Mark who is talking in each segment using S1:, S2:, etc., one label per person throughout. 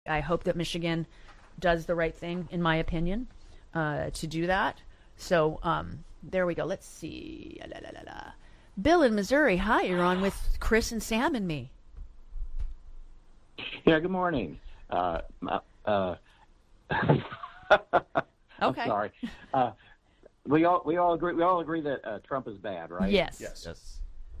S1: I hope that Michigan does the right thing, in my opinion, to do that. So there we go. Let's see. La, la, la, la. Bill in Missouri. Hi, you're on with Chris and Sam and me.
S2: Yeah, good morning. I'm
S1: Okay.
S2: sorry. We all agree that Trump is bad, right?
S1: Yes.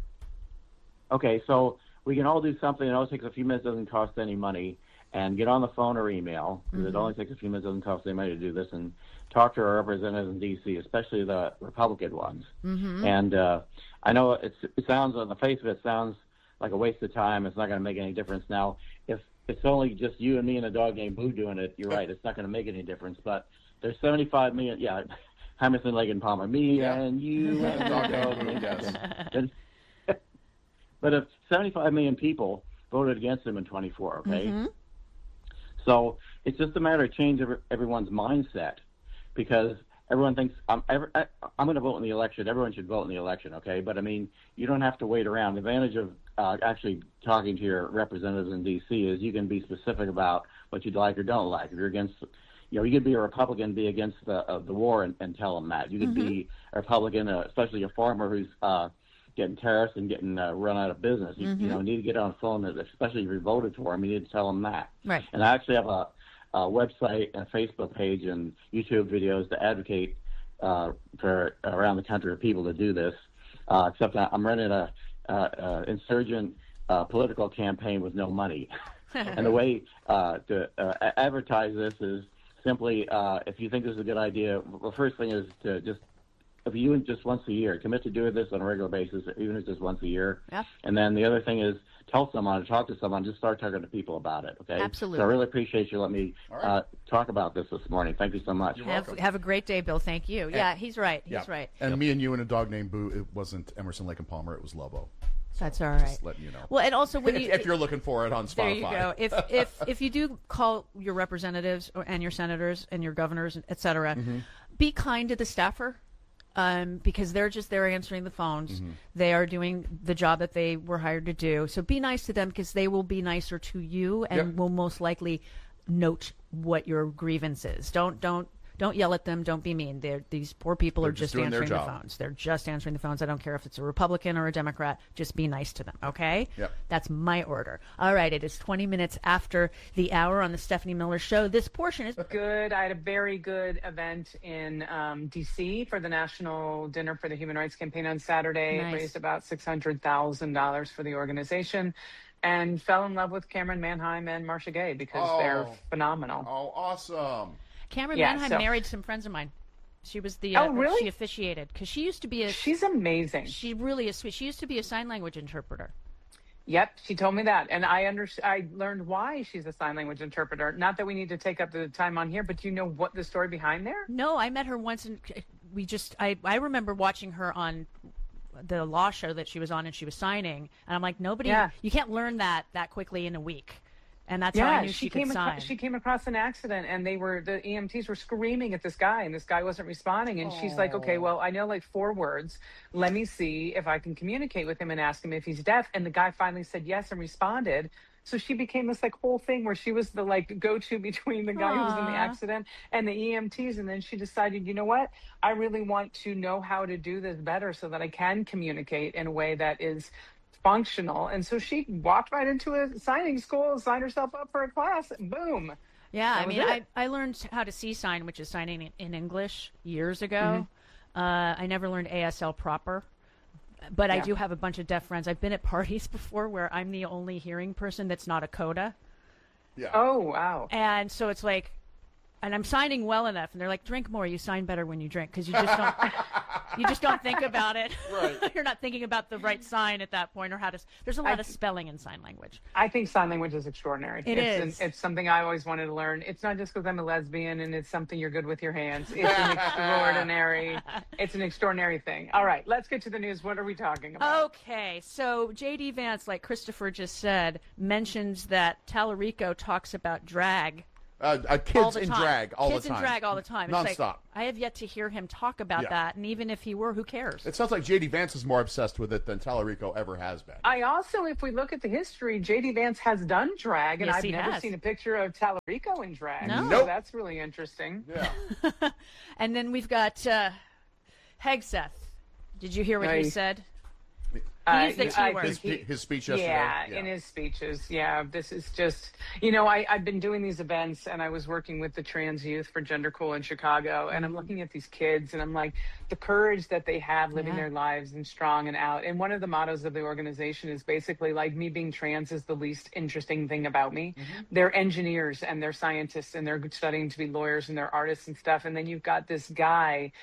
S2: Okay, so we can all do something. It only takes a few minutes, doesn't cost any money, and get on the phone or email, because it only takes a few minutes, doesn't cost any money to do this, and talk to our representatives in D.C., especially the Republican ones. And I know it sounds, on the face of it, sounds like a waste of time. It's not going to make any difference. Now, if it's only just you and me and a dog named Boo doing it, you're right, it's not going to make any difference. But there's 75 million, Hammerson, Lake, and Palmer, me and you and the dog named Boo, yes. But if 75 million people voted against him in 24, okay? So it's just a matter of changing everyone's mindset, because everyone thinks I'm going to vote in the election. Everyone should vote in the election, okay? But, I mean, you don't have to wait around. The advantage of actually talking to your representatives in D.C. is you can be specific about what you'd like or don't like. If you're against, you could be a Republican, be against the war and tell them that. You could be a Republican, especially a farmer who's getting tariffs and getting run out of business. You need to get on the phone, especially if you voted for him. You need to tell them that.
S1: Right.
S2: And I actually have a website and a Facebook page and YouTube videos to advocate for around the country for people to do this. Except I'm running a insurgent political campaign with no money. And the way to advertise this is simply, if you think this is a good idea, the first thing is to just, if you just once a year, commit to doing this on a regular basis, even if it's just once a year.
S1: Yeah. And
S2: then the other thing is tell someone, talk to someone, just start talking to people about it, okay?
S1: Absolutely.
S2: So I really appreciate you letting me talk about this morning. Thank you so much.
S1: Have a great day, Bill. Thank you. Yeah, he's right. He's right.
S3: And me and you and a dog named Boo, it wasn't Emerson, Lake and Palmer, it was Lobo. So
S1: that's all right.
S3: Just letting you know.
S1: Well, and also when
S3: if you're looking for it on Spotify.
S1: There you go. If you do call your representatives and your senators and your governors, et cetera, be kind to the staffer. Because they're just there answering the phones. They are doing the job that they were hired to do. So be nice to them, because they will be nicer to you and will most likely note what your grievance is. Don't yell at them. Don't be mean. These poor people are just answering the phones. They're just answering the phones. I don't care if it's a Republican or a Democrat. Just be nice to them, okay?
S3: Yep.
S1: That's my order. All right, it is 20 minutes after the hour on the Stephanie Miller Show. This portion is
S4: good. I had a very good event in D.C. for the National Dinner for the Human Rights Campaign on Saturday.
S1: Nice.
S4: It raised about $600,000 for the organization, and fell in love with Cameron Manheim and Marcia Gay because they're phenomenal.
S3: Oh, awesome.
S1: Cameron Manheim married some friends of mine. She was the
S4: really?
S1: She officiated, because she used to be
S4: she's amazing.
S1: She really is sweet. She used to be a sign language interpreter.
S4: Yep, she told me that, and I learned why she's a sign language interpreter. Not that we need to take up the time on here, but do you know what the story behind there?
S1: No, I met her once, and I remember watching her on the law show that she was on, and she was signing, and I'm like, you can't learn that quickly in a week. And that's how I knew she could sign.
S4: She came across an accident, and the EMTs were screaming at this guy, and this guy wasn't responding. And she's like, okay, well, I know like 4 words. Let me see if I can communicate with him and ask him if he's deaf. And the guy finally said yes and responded. So she became this like whole thing where she was the like go-to between the guy who was in the accident and the EMTs. And then she decided, you know what? I really want to know how to do this better so that I can communicate in a way that is functional. And so she walked right into a signing school, signed herself up for a class, and boom.
S1: Yeah, I mean, I learned how to C-sign, which is signing in English, years ago. I never learned ASL proper, but I do have a bunch of deaf friends. I've been at parties before where I'm the only hearing person that's not a coda.
S3: Yeah.
S4: Oh, wow.
S1: And so it's like, and I'm signing well enough, and they're like, drink more. You sign better when you drink, because you just don't think about it.
S3: Right.
S1: You're not thinking about the right sign at that point, or how to. There's a lot of spelling in sign language.
S4: I think sign language is extraordinary.
S1: It's
S4: something I always wanted to learn. It's not just because I'm a lesbian and it's something you're good with your hands. It's an extraordinary thing. All right, let's get to the news. What are we talking about?
S1: Okay, so J.D. Vance, like Christopher just said, mentions that Tallarico talks about drag
S3: Kids
S1: the
S3: in
S1: time.
S3: drag all
S1: Kids
S3: the time.
S1: in drag all the time. It's
S3: Nonstop.
S1: like, I have yet to hear him talk about
S3: Yeah.
S1: that, and even if he were, who cares?
S3: It sounds like J.D. Vance is more obsessed with it than Tallarico ever has been.
S4: I also, if we look at the history, J.D. Vance has done drag, and
S1: Yes,
S4: I've
S1: he
S4: never
S1: has.
S4: seen a picture of Tallarico in drag.
S1: No.
S4: So
S3: Nope.
S4: that's really interesting.
S3: Yeah.
S1: And then we've got Hegseth. Did you hear what he
S4: Nice.
S1: said?
S4: Uh,
S1: He's the key
S4: I
S1: word.
S4: think
S3: His speech yesterday.
S4: Yeah, in his speeches. Yeah, this is just, I've been doing these events and I was working with the trans youth for Gender Cool in Chicago, and I'm looking at these kids and I'm like, the courage that they have living
S1: Yeah.
S4: their lives and strong and out. And one of the mottos of the organization is basically like, me being trans is the least interesting thing about me. They're engineers and they're scientists and they're studying to be lawyers and they're artists and stuff. And then you've got this guy,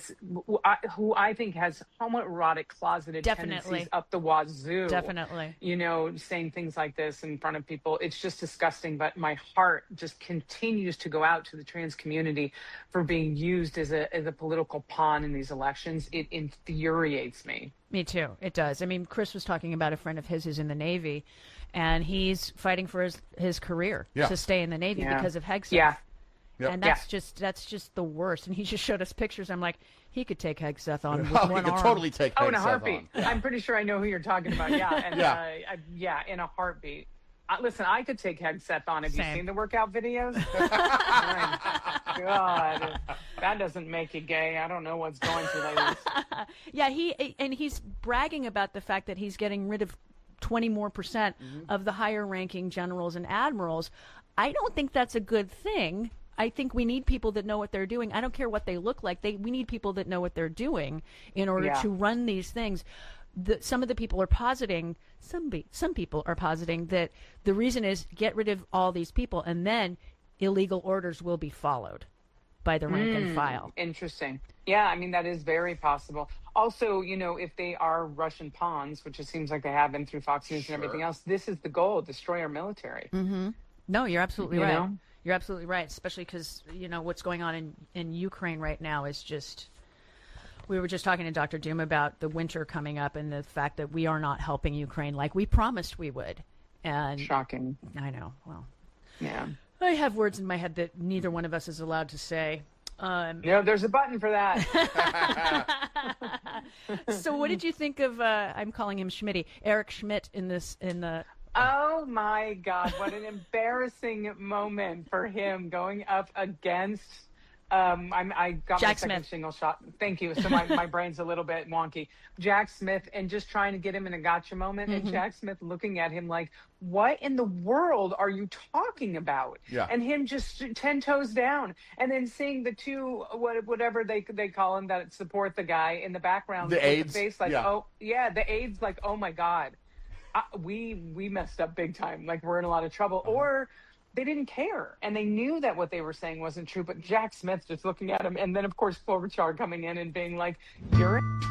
S4: who I think has homoerotic closeted
S1: Definitely.
S4: tendencies up the wazoo.
S1: Definitely.
S4: Saying things like this in front of people. It's just disgusting. But my heart just continues to go out to the trans community for being used as a political pawn in these elections. It infuriates me.
S1: Me too. It does. I mean, Chris was talking about a friend of his who's in the Navy, and he's fighting for his career
S3: Yeah.
S1: to stay in the Navy
S4: Yeah.
S1: because of Hegseth.
S4: Yeah.
S3: Yep.
S1: And that's just the worst. And he just showed us pictures. I'm like, he could take Hegseth on with
S3: Oh,
S1: one
S3: he could
S1: arm.
S3: totally take
S4: Oh, in a
S3: Hegseth
S4: heartbeat.
S3: on.
S4: I'm pretty sure I know who you're talking about. Yeah. And,
S3: Yeah.
S4: in a heartbeat. Listen, I could take Hegseth on. Have you
S1: Same.
S4: seen the workout videos? My God, that doesn't make you gay. I don't know what's going through ladies.
S1: Yeah, he's bragging about the fact that he's getting rid of 20% more of the higher ranking generals and admirals. I don't think that's a good thing. I think we need people that know what they're doing. I don't care what they look like. We need people that know what they're doing in order
S4: Yeah.
S1: to run these things. Some of the people are positing, some people are positing that the reason is get rid of all these people and then illegal orders will be followed by the rank and file.
S4: Interesting. Yeah, I mean, that is very possible. Also, if they are Russian pawns, which it seems like they have been through Fox News and everything else, this is the goal, destroy our military.
S1: No, you're absolutely
S4: You
S1: right.
S4: know?
S1: You're absolutely right, especially because, what's going on in Ukraine right now is just... We were just talking to Dr. Doom about the winter coming up and the fact that we are not helping Ukraine like we promised we would. And
S4: Shocking.
S1: I know. Well,
S4: Yeah.
S1: I have words in my head that neither one of us is allowed to say.
S4: There's a button for that.
S1: So what did you think of, I'm calling him Schmitty, Eric Schmidt in the...
S4: Oh my God, what an embarrassing moment for him going up against I got
S1: Jack
S4: my second
S1: Smith.
S4: single shot. Thank you. So my brain's a little bit wonky. Jack Smith, and just trying to get him in a gotcha moment, and Jack Smith looking at him like, what in the world are you talking about?
S3: Yeah.
S4: And him just 10 toes down, and then seeing the two, whatever they call him that support the guy in the background.
S3: The
S4: with
S3: aides?
S4: face like,
S3: Yeah.
S4: oh, yeah, the aides like, oh my God. We messed up big time. Like, we're in a lot of trouble. Or they didn't care, and they knew that what they were saying wasn't true. But Jack Smith just looking at him, and then of course Klobuchar coming in and being like, "You're."